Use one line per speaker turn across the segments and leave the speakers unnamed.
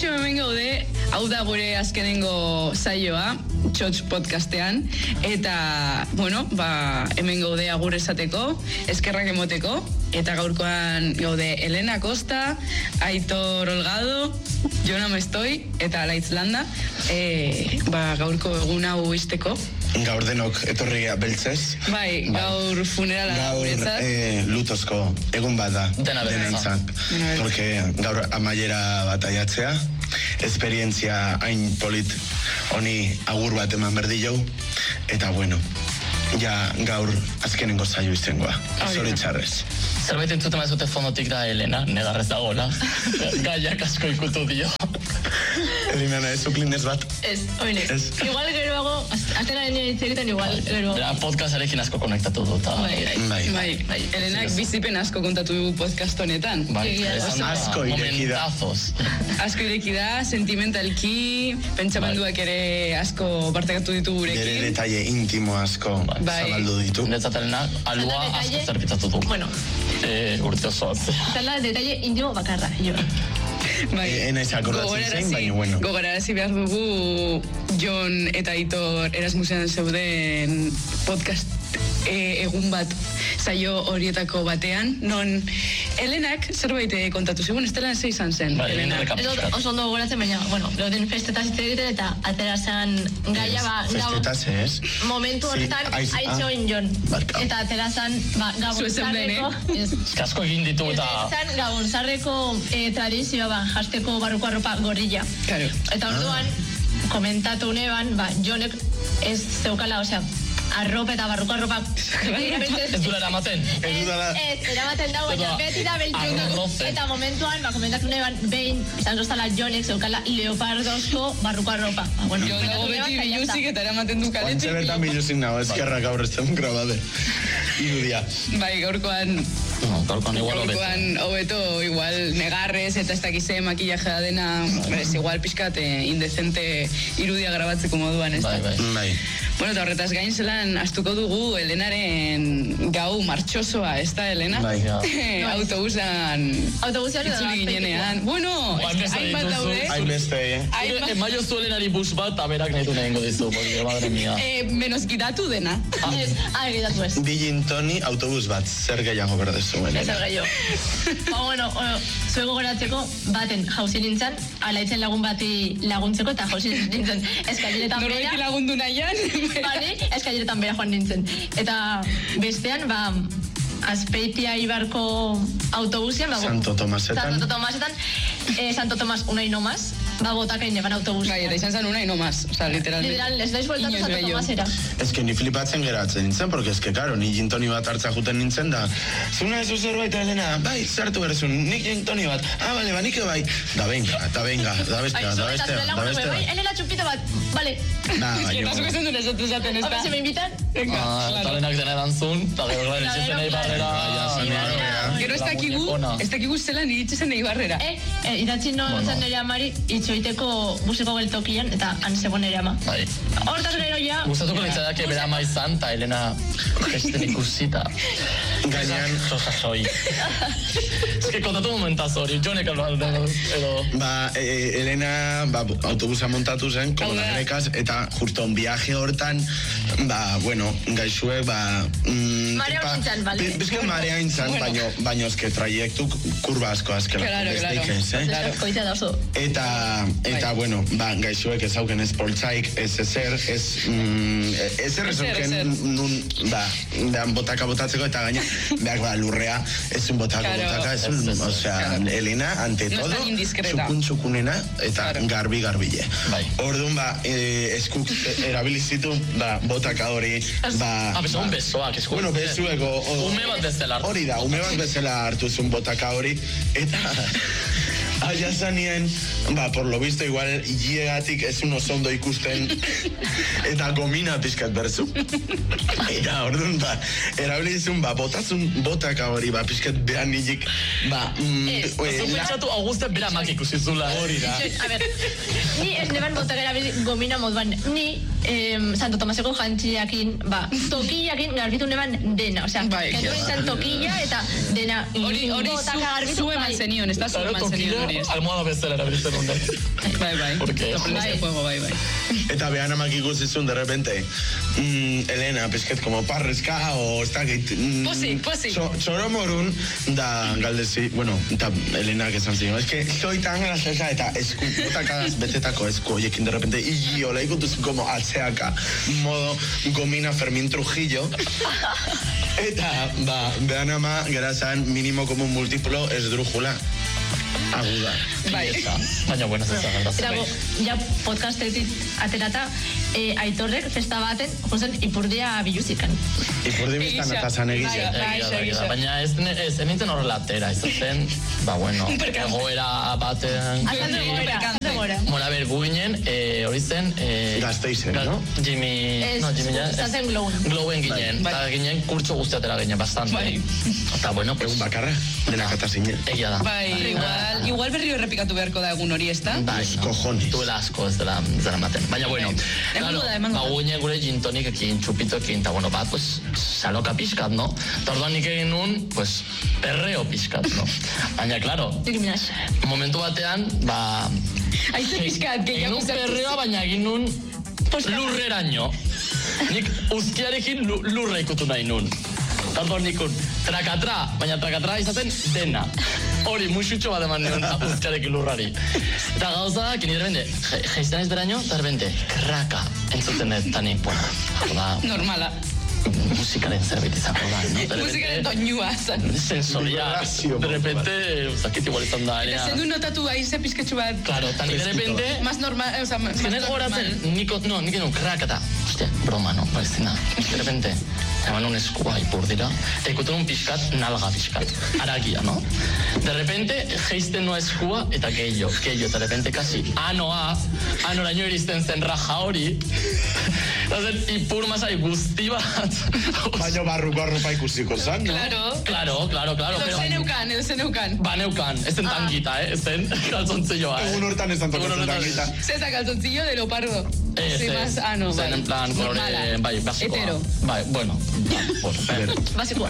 Kaixo, hemen gaude, hau da gure azkenengo saioa, Txotx podcastean, eta, hemen gaude agur esateko, eskerrak emoteko, eta gaurkoan gaude Elena Costa, Aitor Olgado, Jona Mestoy, eta Alaitz Landa, gaurko egun hau izteko.
Gaur denok etorria beltzez.
Bai, gaur funerala guretzat.
Gaur lutozko egun bat da. Denentzat. Porque gaur amaiera bataiatzea. Esperientzia hain polit honi agur bat eman berdi jau. Eta gaur azkenengo zaio iztengoa. Zoritxarrez.
Zerbait entzuten mazute fonotik da Elena, negarrez dagoela. Gaiak asko ikutu dio.
Elena, ez uklinez bat?
Ez, oine. Igual geroago, atenaren egiten igual geroago.
Podcastarekin asko konektatu dut.
Bai. Elenak bizipen asko kontatu du podcast honetan.
Asko ireki da.
Asko ireki da, sentimentalki, pentsamenduak ere asko partekatu ditu gurekin.
Bere detalle intimo asko zabaldu ditu.
Netzat Elena, alua asko zerbitatu du.
Bueno.
Urte osoaz.
Zala, detalle intimo bakarra, jo.
Enaiz akordatzen zein, baina
Gogorarazi behar dugu Jon eta Aitor Erasmusean zeuden podcast egun bat saio horietako batean, non Elenak zerbait kontatu zegoen, ez dela ze izan zen, Elena.
Oso ondo gogoratzen, baina, gauden festetaz hitz egiten eta atera zen gaia,
festetaz ez?
Momentu horretan, aitzoin Jon. Eta atera zen, gabonzarreko...
Kasko egin ditu eta...
Gabonzarreko tradizioa, jasteko barruko arropa gorrilla. Eta orduan, komentatu neban, Jonek ez zeukala, arropa eta barruko arropa...
Ez dula eramaten?
Ez, eramaten dago, baina beti da beltxundu. Eta momentuan, komentatu neban, behin, izan zoztala Jonek zeukala leopardozko barruko arropa.
Jon dago beti biluzik eta eramaten du kaletik.
Bantxe bertan biluzik nago, ezkerrak gaur ez den grabade. Irudia.
Bai, gaurkoan hobeto igual negarrez eta ez dakize makillajea dena, igual pixkat indecente irudia grabatzeko moduan, ez da?
Bai.
Eta horretaz gain zelan astuko dugu Elenaren gau martxosoa, ez da, Elena?
Bai.
Autobusan itzuli ginenean. Hainbat daude.
Hainbeste,
Emaio zu Elenari bus bat, aberak nahi du nehengo dizu, porque madre mía.
Menos gidatu dena.
Gidatu ez.
Digin Toni autobus bat, zer gehiago berdezu, Elena?
Ez gehiago. Zuego goratzeko, baten jauzi nintzen, Alaitzen lagun bati laguntzeko, eta jauzi nintzen eskaileretan bera.
Norbaiti lagundu nahian.
Eskaileretan bera joan nintzen. Eta bestean, Azpeitia Ibarko autobusian.
Santo Tomasetan.
Santo Tomas unai nomaz. Botakain eban autobus.
Eta izan zen unai nomaz. Literalmente.
Literal, ez daiz bueltatu Santo Tomasera.
Ez que ni flipatzen geratzen nintzen, porque ez que, karo, ni gintoni bat hartza juten nintzen da. Zuna ez zerbait, Elena, bai, zartu berezun, nik gintoni bat. Bale, nik ebai. Da venga, da bestea.
Elena txupito bat, bale.
Zuk esan duen esaten, ez da?
Se me invitan?
Talenak dena edantzun, eta gero garen etxezen Eibarrera.
Gero ez dakigu zelan iritxezen Eibarrera.
Idatzi zen nire amari, itxoiteko buseko geltokian, eta han zegoen nire ama. Hortaz gero ja...
Gustatuko nintzadake bera ama izan, eta Elena gesten ikusita.
Gainean...
Sosasoi. Ez que kontatu momentaz hori, Jonek alba edo...
Elena autobusa montatu zen, komunagrekaz, eta justo un viaje hortan, gaixuek,
Marea nintzen, bale?
Bizken marea nintzen, baino ezke traiektu kurba asko azkela.
Claro.
Eta, gaixuek ez hauken ez poltsaik, ez ezer ezauken nun, botaka botatzeko, eta gaina, lurrea, ez un botaka, ez un, Elena, ante todo, txukunena, eta garbi-garbile. Orduan, eskuk erabilizitu, botaka hori,
Besoan besoak, esku.
Besueko...
Ume bat bezala hartu.
Hori da, ume bat bezala hartu zuen botaka hori, eta... Allá zanien, por lo visto igual hiegatik ez un oso ondo ikusten eta gomina pixkat berzu. Eta orduan, erabilizun, botatzun botaka hori, pixkat behan nilik,
pentsatu Auguste bera mak ikusizula.
Hori da.
A ver, ni ez neban botaka erabili gomina moduan, ni Santo Tomaseko jantziakin, tokillakin garbitu neban dena, osea, kendu nintzen tokilla eta dena
hori zu eman zenion, ez da zu eman zenion hori.
Almohada bezala erabiltzen honek.
Bai. Sorpresa juego, bai.
Eta behan amak ikusizun, de repente, Elena, pesket, como parrezka, o ez da,
Posi.
Txoromorun, da galdezi, bueno, eta Elenak esan ziren, es que soy tan graciosa, eta esku, botakagaz betetako esku, oiekin de repente, hola ikutuz, como atzeaka, modo gomina Fermín Trujillo, eta, behan ama, gerazan, mínimo como un múltiplo esdrújula. Aguda.
Bai.
Baina, bueno, ez da.
Ja podcastetik aterata, Aitorrek festa baten, jozen, Ipurdia biluzikan.
Ipurdi biztan atazan egizia.
Baina ez nintzen horrela atera, ez zen, bueno, egoera baten...
Egoera.
Bueno, a ver, gu ginen, hori zen...
Gazteizen, no?
Jimmy...
Zaten Glowen.
Glowen ginen, eta ginen kurtso guztiatera ginen, bastante. Eta, bueno, pues...
Egun bakarra, dena katazinen.
Egia da.
Bai, igual berrio errepikatu beharko da egun hori, ez da?
Bai,
cojones.
Duela asko ez dela maten. Baina, bueno, guine gure gintonikekin, txupitoekin, eta, bueno, pues, saloka pixkat, no? Eta orduan nik egin nun, pues, perreo pixkat, no? Baina, claro, momentu batean,
Aize pixkat,
egin nun perreoa, baina egin nun lurreraino. Nik uzkiarekin lurra ikutu nahi nun. Orduan nikun, trakatra, baina trakatra izaten dena. Hori, muixutxo bat eman nion uzkiarekin lurrari. Eta gauza da, kini derbende, geizten ez deraino, eta derbende, kraka, entzuten ez, tani,
normala.
Musikaren zerbait izango da, no?
Musikaren doinua, zan.
Sensoria, de repente, zakit igual izan da,
eta zendu notatu aize pizketxu bat.
Claro, eta nik de repente...
Más normal, o sea, más
normal. Zenez goratzen, nik egin krakata. Hostia, broma, no? Palestina. De repente, eman un eskua Ipurdira, eta ikuten un pixkat, nalga pixkat. Aragia, no? De repente, geizten noa eskua, eta gehiago, eta de repente, kasi, anoraino iristen zen raja hori, eta zen Ipur masai guzti bat.
Baina barruko arropa ikusiko zan, no?
Claro.
Edo zeneukan.
Ba, neukan, ez zen tankita, ez zen kalzontzilloa.
Egun hortan ez tantokatzen tankita.
Zeta kalzontzillo de leopardo.
Zen en plan, kolore, bai, basikoa.
Hetero.
Bai, bueno.
Basikoa.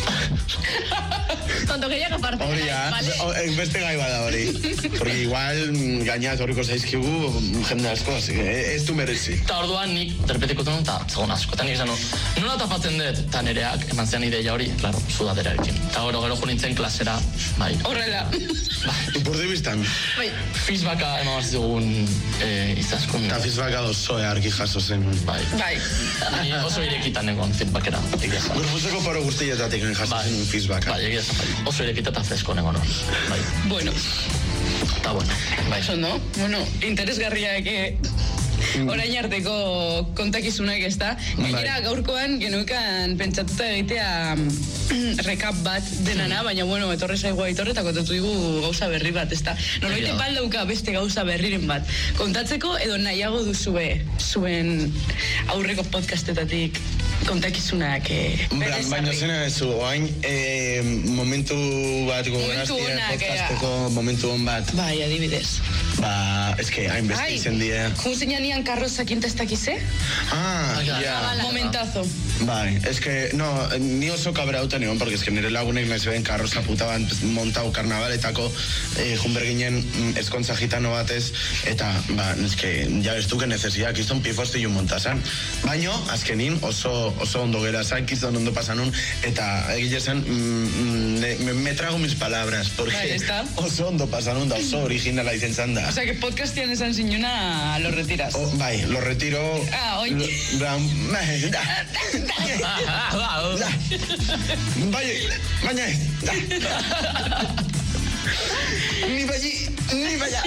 Tontokeria aparte.
Hori, beste gai bada hori. Porque igual, gainaz horriko zaizkigu, jende asko, así que ez du merezi.
Eta orduan nik, derpetiko tonun, eta zegoen asko. Eta nik esan, nola tapatzen dut, eta nereak, eman zean ideia hori, klaro, sudaderarekin. Eta gero jo nintzen klasera, bai.
Horrela.
Ipurdi biztan?
Bai. Fizbaka eman zigun izaskun.
Eta fizbaka dozoe argi jaso zen.
Bai. Ni oso irekitan egon feedbackera.
Gurbuzeko paro guztietatik jaso zen fizbaka.
Bai, egia zen, bai. Oso irekita eta fresko egon hor. Bai.
Bueno.
Eta bueno, bai.
Eso, no? Bueno, interesgarriak orain arteko kontakizunak ez da. Gainera gaurkoan genuekan pentsatuta egitea recap bat denana, baina bueno, etorre zaigu Aitor eta kontatu digu gauza berri bat, ez da. Norbaite baldauka beste gauza berriren bat. Kontatzeko edo nahiago duzue zuen aurreko podcastetatik kontakizunak
baina zena ezu, oain momentu bat gogoraztia podcasteko momentu hon bat.
Bai, adibidez.
Eske, hainbeste izen die.
Juzenean nian karrozakin testakize? Momentazo.
Bai, eske, no, ni oso kabrauta nion, porque eske nire lagunek nahi zeben karroza puta bat montau karnabaletako junberginen eskontza gitano batez, eta, eske, ja bestuke necesiak izan pifostillo montazan. Baino, azkenin oso ondo gerazak, izan ondo pasanun, eta egile zen, me trago mis palabras, porque oso ondo pasanun da, oso originala izen zanda.
O sea, que podcastian esan zinuna lo retiras.
Bai, lo retiro...
oye.
Baina ez. Ni balla.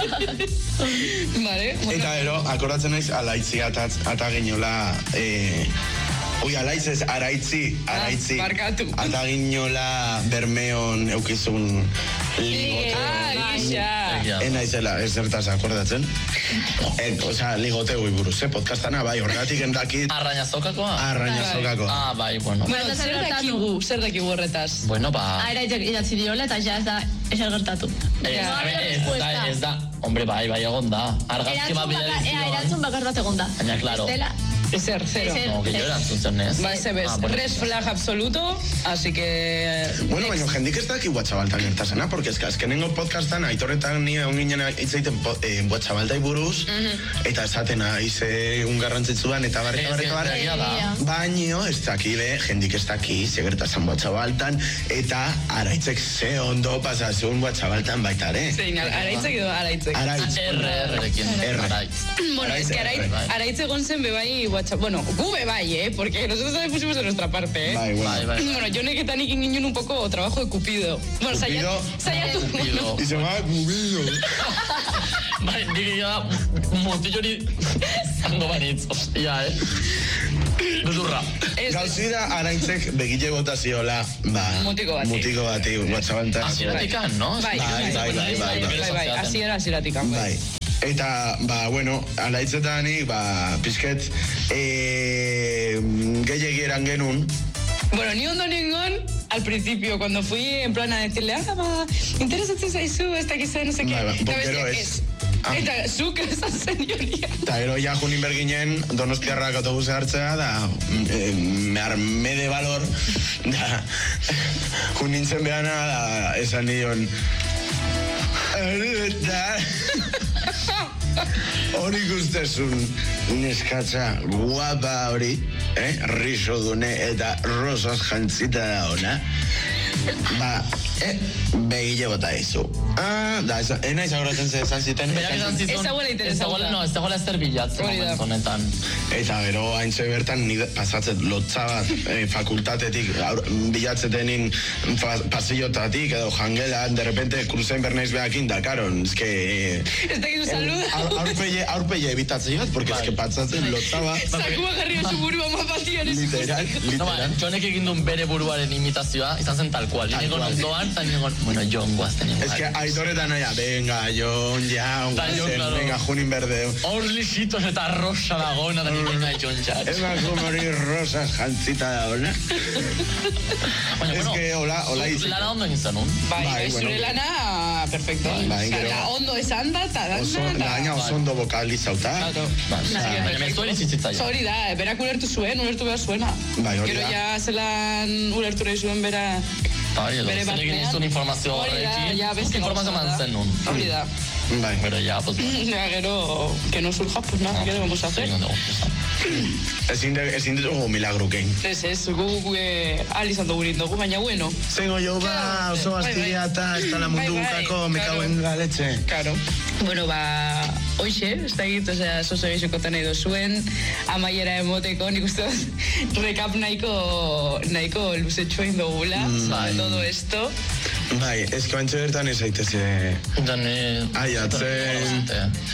Vale.
Eta ero, akordatzen naiz, alaitzi ata geniola... Alaiz ez, araitzi.
Barkatu.
Ata ginola Bermeon eukizun ligote.
Gisa.
Naizela, ez zertaz akordatzen. Ligote gui buruz, podcastana, bai, horregatik endakit.
Arrainazokako. Bai, bueno.
Bueno, zer dakigu horretaz?
Bueno,
Araitzek idatzi diola eta ja ez da ezer gertatu.
Ez ez da, hombre, bai, egon da. Argazki bat bidali zion.
Erantzun bakar bat egon da.
Baina, klaro.
Ezer, zero.
No, que yo erantzun zen ez.
Ba, red flag absoluto, así que...
Bueno, baina jendik ez daki WhatsAppan gertasena, porque es que azkenengo podcastan aitorretan ni egon ginen itzaiten WhatsAppai buruz, eta esaten aize un garrantzitsuan eta barrika. Baino, ez daki be, jendik ez daki, segertazen WhatsAppan, eta araitzek ze ondo pasazun WhatsAppan baita ere.
Zein, araitzek edo araitzek?
R-rekin.
Bueno, es que araitz egon zen bebai WhatsApp. Bueno, gube bai, porque nosotros también pusimos de nuestra parte,
Bai.
Bueno, yo neketan ikin ginen un poco trabajo de Cupido. Bueno, saiatu.
Y se llama Cupido.
Bai, nik ya motillo hori zango banitz, hostia, Duzurra.
Gauzi da araitzek begile botaziola,
Mutiko
bati WhatsAppan.
Azieratikan, no?
Bai, azieratikan.
Bai. Eta, bueno, alaitzetan pizket, gehiagieran genuen.
Bueno, ni ondo ningon, al principio, cuando fui en plan a decirle, interesatzen zaizu, ez dakizen, no sé qué.
Bonkero ez.
Eta, zuk esan senioria.
Eta gero ja junin berginen, Donostiarrak autobuse hartzea, da, mede valor, da, junintzen behana, da, esan nion, hori guztezun neskatza guapa hori, riso dune eta rosas jantzita da ona, begile bota izu. Da, ena izagoratzen ze esan ziten.
Ez dagoela interesantua.
No, ez dagoela ezer bilatzen momentu honetan.
Eta gero haintze bertan ni pasatzet lotza bat fakultatetik bilatzetenin pasillotatik edo jangelan, de repente cruzen bernaiz behakin dakaron. Ez que...
Ez dakizu saluda.
Aurpeia ebitatzen bat, porque ez que patsatzen lotza bat.
Zakua jarri oso burua mapatian ez.
Literal.
Jonek egin duen bere buruaren imitazioa, izan zen tal cual. Nigon ondoan, eta nigon, bueno, Jon guazten nigon.
Ez que aitoretan naia, venga, Jon, ja, venga, junin berde.
Hor lisitos eta rosa dagona, da nigon nahi Jon Jatz.
Ez bako mori rosa jantzita dagona. Ez que, hola izan.
Lana ondo egin zenun.
Bai, zure lana, perfecto. Ondo esan da, eta dana.
Gaina oso ondo vokalizauta.
Baina mezuen izitzitzaia.
Hori da, berak ulertu behar zuena. Gero ja zelan ulertu nahi zuen bera...
Bai, edo, zen egin izun informazio horrekin, informazio mantzen nun.
Hori da.
Bai.
Pero ya, pues...
Gero, que no surja, pues nada, ¿qué debemos hacer?
Ezin dugu milagru kein.
Ez, gu alizan dugu dugu, baina bueno.
Zengo jo oso gaztiria eta ez tala mundu bukako mekauen galetxe.
Claro. Bueno, hoxe, ez da egit, zozo egizikotan nahi dozuen, amaiera emoteko, nik uste recap nahiko luzetxoa indogula, todo esto.
Bai, ez que bantxe bertan ez aiteze... Aiatzen...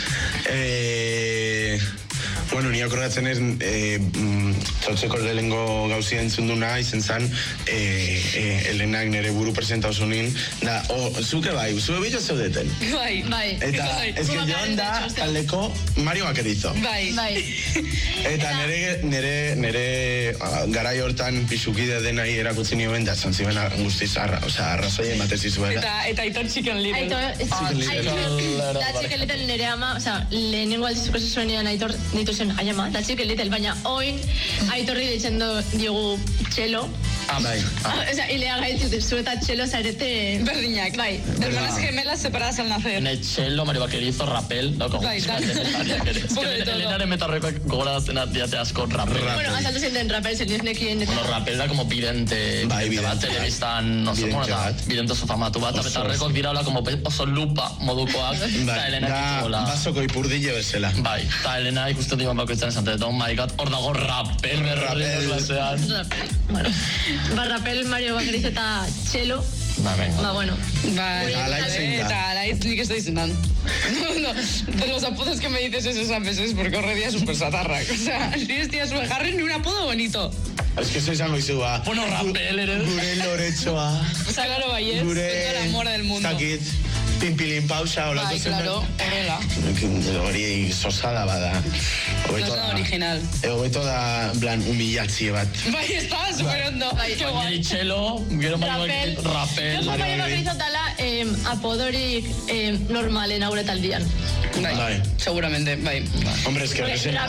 Bueno, ni akordatzen ez, txotxeko lehengo gauzia entzun duna, izen zan, Elenak nire buru presenta oso nien, da, zuke bai, zue bilo zeudeten.
Bai.
Eta, ez que joan da, taldeko Mario Bakerizo.
Bai.
Eta nire garai hortan pisukide denai erakutzi nioen, da, zantziben guzti zarra, osea, arrazoi ematez izuela.
Eta Aitor Chicken Little.
Da Chicken Little nire ama, osea, lehenengo aldizuk ez zuenean Aitor ditu zen aiama, da Chicken Little, baina oin Aitorri ditzen diogu txelo.
Bai.
Osea, ilea gaitzute, zu eta txelo zarete...
Berdinak. Bai. Hermanas gemelas separadas al nacer.
Ne txelo, Mario Bakerizo, rapel, dauko Elenaren metarroikoak gogora zena diate asko rapel.
Bueno, azaldu zienten rapel, zen nekien...
Bueno, rapel da como vidente bat, telebistan, no sé, vidente oso famatu bat, eta metarroikoak dira hola como oso lupa modukoak, eta Elenak ikola.
Basoko ipurdile bezala.
Bai, eta Elena ikusten diban bakoitzaren zante, oh my god, hor dago rapel, klasean.
Rapel, Mario Bakerizo eta txelo. Bueno.
Eta Alaitz nik estoy diciendo. No, de los apodos que me dices esos a veces, porque horredia súper satarrak. O sea, ni estia sube jarren ni un apodo bonito.
Es que soy San Luisua.
Bueno, rapel eres.
Gure Loretxoa.
Zagaro baiez, todo el amor del mundo.
Zakit, pimpilin pausa, hola.
Bai, claro, horrela.
Hori sosada bada.
Sosada original.
Hobeto da, plan, humilatzi bat.
Bai, estaba super ondo.
Baina txelo, gero Mario Bakerizo, rapel.
Yo Mario Bakerizo tala, apodorik normalen aurretaldian.
Bai, seguramente, bai.
Hombre, es que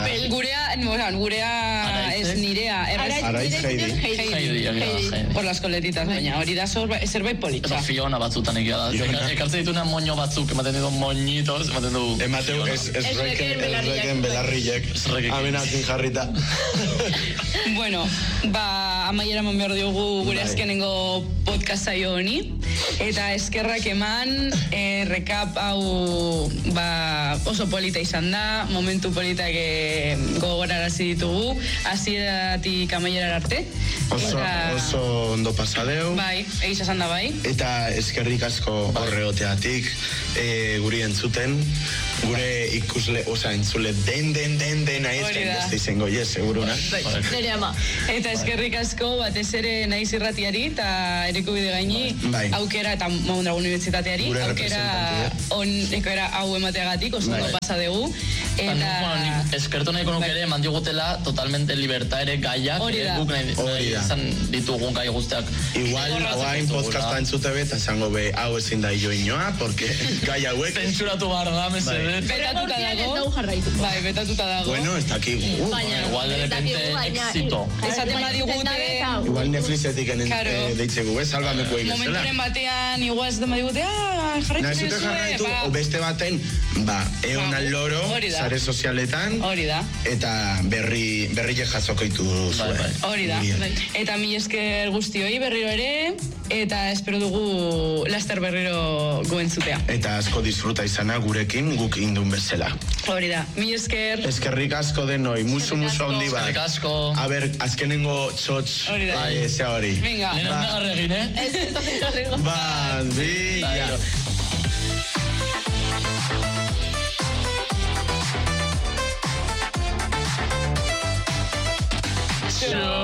gurea es nirea.
Araiz Heidi.
Por las coletitas, baina. Hori da zerbait politza.
Eta Fiona batzutan egia da. Ekartzen dituna moño batzuk, ematen ditu moñitos, ematen du...
Emateu, esreken belarrilek. Amenazin jarrita.
Bueno, amaiera eman behar diogu gure azkenengo podcast saio honi. Eta eskerrak eman, recap hau oso polita izan da, momentu politak gogorarazi ditugu, hasieratik amaierar arte.
Oso ondo pasadeu.
Bai, egiz esan da bai.
Eta eskerrik asko horreoteatik, guri entzuten, gure ikusle, entzule den aizten beste izango, seguruna.
Nere ama.
Eta eskerrik asko batez ere naiz irratiari eta eriko bide gaini aukera eta Mondragon Unibertsitateari aukera hau emateagatik oso ondo pasa dugu.
Eta eskertu nahiko nuke ere eman digutela totalmente libertad ere gaiak guk nahi izan ditugun gai guztiak.
Igual, oain podcasta entzute eta zango be hau ezin da inoa, porque gai hauek...
Zentsuratu behar da, mesede.
Betatuta dago. Bai, betatuta dago.
Bueno, ez dakigu.
Igual de repente éxito.
Esaten badigute...
Igual Netflixetik deitzegu, salvameko egin zela.
Momenturen batean, igual esaten badigute, jarraitu
jarraitu, o beste baten, egon al loro, sare sozialetan, eta berri jasoko ditu zuen.
Hori da. Eta mi esker guztioi berriro ere, eta espero dugu laster berriro goentzutea.
Eta asko disfruta izana gurekin guk indun bezala.
Hori da, mi esker.
Eskerrik asko denoi, musu handi bat.
Eskerrik asko.
A ber, azkenengo txotx, zea hori.
Venga.
Lehen negarregin,
Bia.